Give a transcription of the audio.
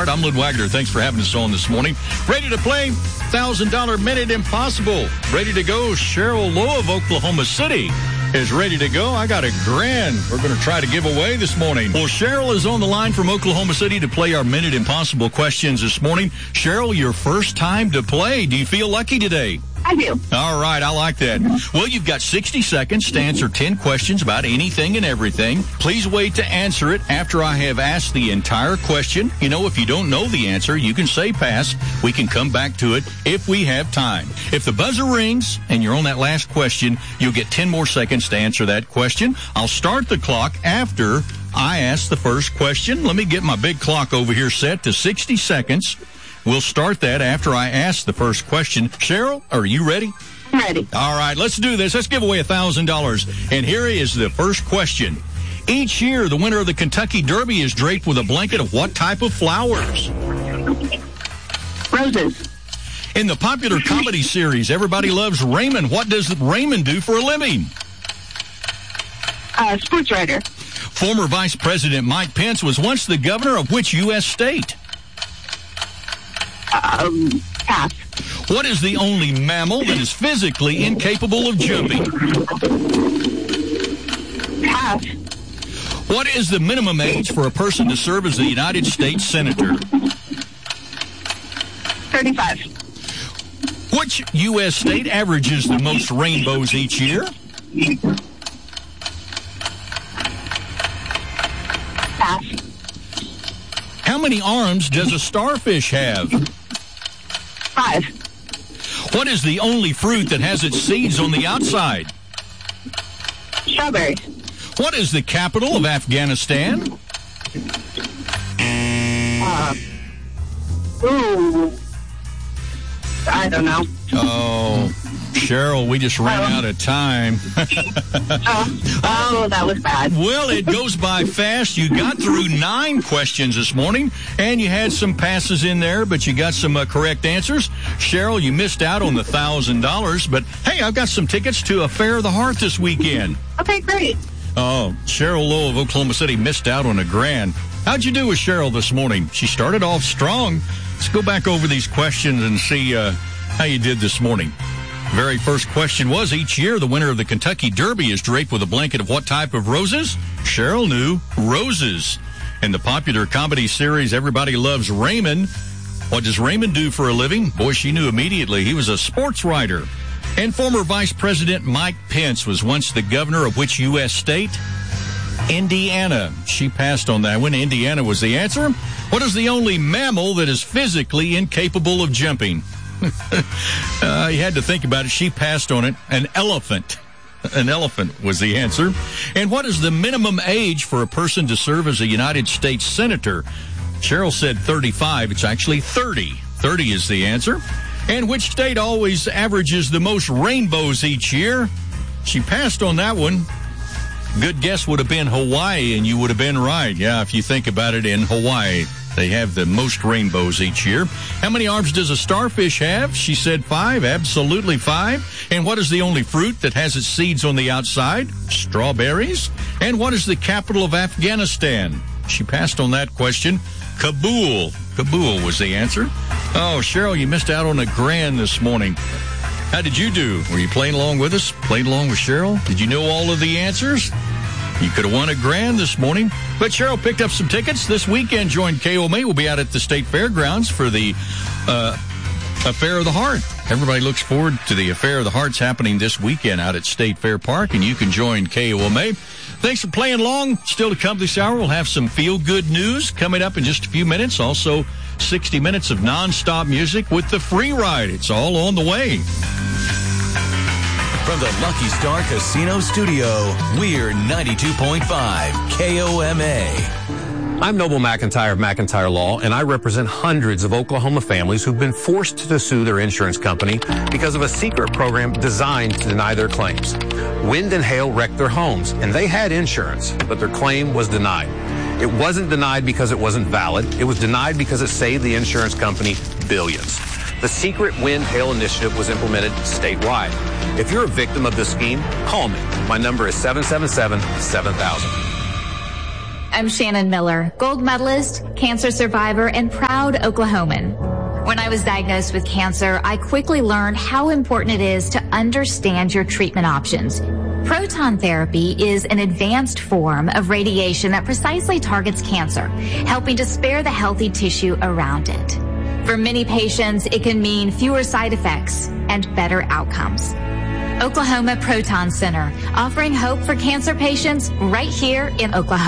Heart. I'm Lud Wagner. Thanks for having us on this morning. Ready to play $1,000 Minute Impossible. Ready to go. Cheryl Lowe of Oklahoma City is ready to go. I got $1,000 we're going to try to give away this morning. Well, Cheryl is on the line from Oklahoma City to play our Minute Impossible questions this morning. Cheryl, your first time to play. Do you feel lucky today? I do. All right, I like that. Well, you've got 60 seconds to answer 10 questions about anything and everything. Please wait to answer it after I have asked the entire question. You know, if you don't know the answer, you can say pass. We can come back to it if we have time. If the buzzer rings and you're on that last question, you'll get 10 more seconds to answer that question. I'll start the clock after I ask the first question. Let me get my big clock over here set to 60 seconds. We'll start that after I ask the first question. Cheryl, are you ready? I'm ready. All right, let's do this. Let's give away $1,000. And here is the first question. Each year, the winner of the Kentucky Derby is draped with a blanket of what type of flowers? Roses. In the popular comedy series, Everybody Loves Raymond, what does Raymond do for a living? Sports writer. Former Vice President Mike Pence was once the governor of which U.S. state? Pass. What is the only mammal that is physically incapable of jumping? Pass. What is the minimum age for a person to serve as a United States Senator? 35. Which U.S. state averages the most rainbows each year? Pass. How many arms does a starfish have? 5. What is the only fruit that has its seeds on the outside? Strawberries. What is the capital of Afghanistan? I don't know. Oh, Cheryl, we just ran out of time. That was bad. Well, it goes by fast. You got through 9 questions this morning, and you had some passes in there, but you got some correct answers. Cheryl, you missed out on the $1,000, but hey, I've got some tickets to Affair of the Heart this weekend. Okay, great. Oh, Cheryl Lowe of Oklahoma City missed out on $1,000. How'd you do with Cheryl this morning? She started off strong. Let's go back over these questions and see how you did this morning. Very first question was, each year the winner of the Kentucky Derby is draped with a blanket of what type of roses? Cheryl knew roses. In the popular comedy series Everybody Loves Raymond, what does Raymond do for a living? Boy, she knew immediately. He was a sports writer. And former Vice President Mike Pence was once the governor of which U.S. state? Indiana. She passed on that one. Indiana was the answer. What is the only mammal that is physically incapable of jumping? You had to think about it. She passed on it. An elephant. An elephant was the answer. And what is the minimum age for a person to serve as a United States Senator? Cheryl said 35. It's actually 30. 30 is the answer. And which state always averages the most rainbows each year? She passed on that one. Good guess would have been Hawaii, and you would have been right. Yeah, if you think about it, in Hawaii, they have the most rainbows each year. How many arms does a starfish have? She said 5. Absolutely 5. And what is the only fruit that has its seeds on the outside? Strawberries. And what is the capital of Afghanistan? She passed on that question. Kabul. Kabul was the answer. Oh, Cheryl, you missed out on $1,000 this morning. How did you do? Were you playing along with us? Playing along with Cheryl? Did you know all of the answers? You could have won $1,000 this morning. But Cheryl picked up some tickets this weekend. Joined KOMA. We'll be out at the State Fairgrounds for the Affair of the Heart. Everybody looks forward to the Affair of the Heart's happening this weekend out at State Fair Park, and you can join KOMA. Thanks for playing along. Still to come this hour, we'll have some feel-good news coming up in just a few minutes. Also, 60 minutes of non-stop music with the free ride. It's all on the way. From the Lucky Star Casino Studio, we're 92.5 KOMA. I'm Noble McIntyre of McIntyre Law, and I represent hundreds of Oklahoma families who've been forced to sue their insurance company because of a secret program designed to deny their claims. Wind and hail wrecked their homes, and they had insurance, but their claim was denied. It wasn't denied because it wasn't valid. It was denied because it saved the insurance company billions. The secret wind hail initiative was implemented statewide. If you're a victim of this scheme, call me. My number is 777-7000. I'm Shannon Miller, gold medalist, cancer survivor, and proud Oklahoman. When I was diagnosed with cancer, I quickly learned how important it is to understand your treatment options. Proton therapy is an advanced form of radiation that precisely targets cancer, helping to spare the healthy tissue around it. For many patients, it can mean fewer side effects and better outcomes. Oklahoma Proton Center, offering hope for cancer patients right here in Oklahoma.